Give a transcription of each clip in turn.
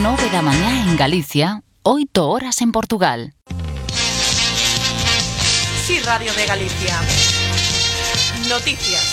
9 da mañá en Galicia, 8 horas en Portugal. Sí, Radio de Galicia. Noticias.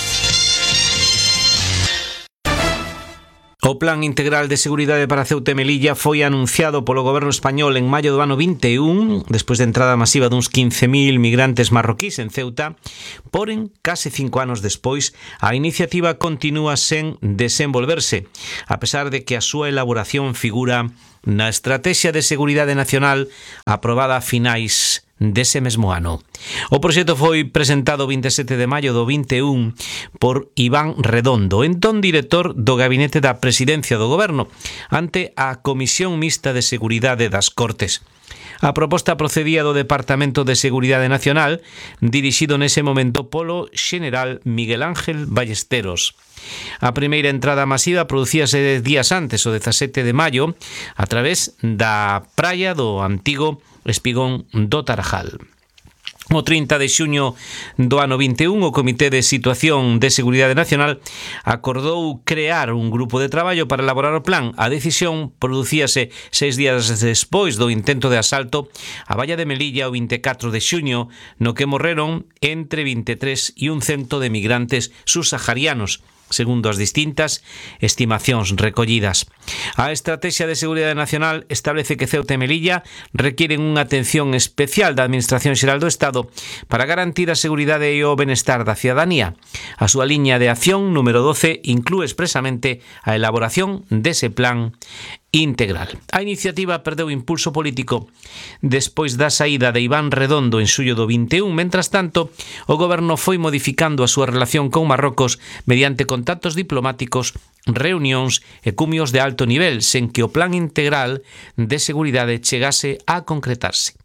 O Plan Integral de Seguridade para Ceuta e Melilla foi anunciado polo goberno español en maio do ano 21, despois de entrada masiva duns 15.000 migrantes marroquís en Ceuta. Porén, case 5 anos despois, a iniciativa continúa sen desenvolverse, a pesar de que a súa elaboración figura na Estrategia de Seguridade Nacional aprobada a finais dese mesmo ano. O proxecto foi presentado o 27 de maio do 21 por Iván Redondo, entón director do Gabinete da Presidencia do Goberno, ante a Comisión Mixta de Seguridade das Cortes. A proposta procedía do Departamento de Seguridade Nacional, dirixido nese momento polo xeneral Miguel Ángel Ballesteros. A primeira entrada masiva producíase días antes, o 17 de maio, a través da praia do antigo Espigón do Tarajal. O 30 de xuño do ano 21, o Comité de Situación de Seguridade Nacional acordou crear un grupo de traballo para elaborar o plan. A decisión producíase 6 días despois do intento de asalto á valla de Melilla o 24 de xuño, no que morreron entre 23 e 100 de migrantes subsaharianos, segundo as distintas estimacións recollidas. A Estrategia de Seguridade Nacional establece que Ceuta e Melilla requieren unha atención especial da Administración Xeral do Estado para garantir a seguridade e o benestar da cidadanía. A súa liña de acción número 12 inclúe expresamente a elaboración dese plan integral. A iniciativa perdeu impulso político despois da saída de Iván Redondo en xullo do 21. Mentras tanto, o goberno foi modificando a súa relación con Marrocos mediante contactos diplomáticos, reunións e cumios de alto nivel, sen que o plan integral de seguridade chegase a concretarse.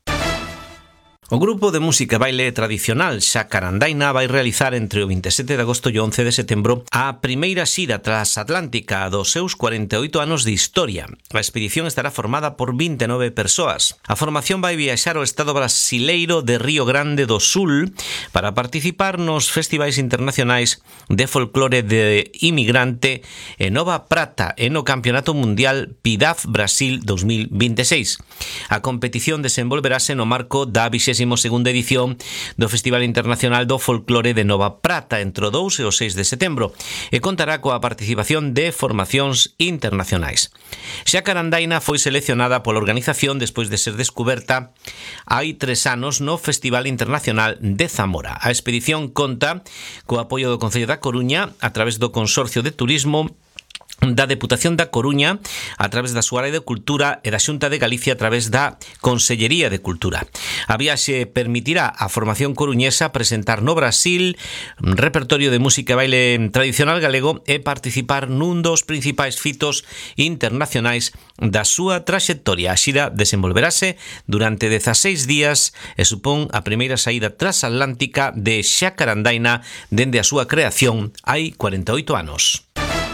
O grupo de música e baile tradicional Xacarandaina vai realizar entre o 27 de agosto e o 11 de setembro a primeira xira transatlántica dos seus 48 anos de historia. A expedición estará formada por 29 persoas. A formación vai viaxar ao estado brasileiro de Río Grande do Sul para participar nos festivais internacionais de folclore de inmigrante e Nova Prata e no Campeonato Mundial PIDAF Brasil 2026. A competición desenvolverase no marco da 22ª edición do Festival Internacional do Folclore de Nova Prata entre o 2 e o 6 de setembro e contará coa participación de formacións internacionais. Xacarandaina foi seleccionada pola organización despois de ser descuberta hai 3 anos no Festival Internacional de Zamora. A expedición conta co apoio do Concello da Coruña a través do Consorcio de Turismo da Deputación da Coruña a través da súa área de Cultura e da Xunta de Galicia a través da Consellería de Cultura. A viaxe permitirá á formación coruñesa presentar no Brasil un repertorio de música e baile tradicional galego e participar nun dos principais fitos internacionais da súa traxectoria. A xira desenvolverase durante 16 días e supón a primeira saída transatlántica de Xacarandaina dende a súa creación hai 48 anos.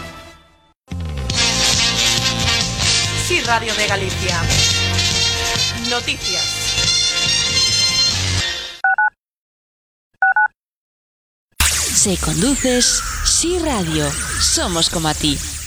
Sí, Radio de Galicia. Noticias. Si conduces, Sí Radio. Somos como a ti.